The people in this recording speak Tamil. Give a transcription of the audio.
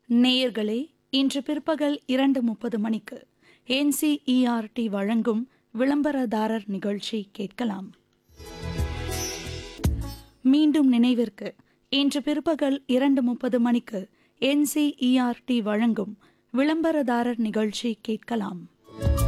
நேயர்களே, இன்று பிற்பகல் 2:30 மணிக்கு NCERT வழங்கும் விளம்பரதாரர் நிகழ்ச்சி கேட்கலாம். மீண்டும் நினைவிற்கு, இன்று பிற்பகல் 2:30 மணிக்கு NCERT வழங்கும் விளம்பரதாரர் நிகழ்ச்சி கேட்கலாம்.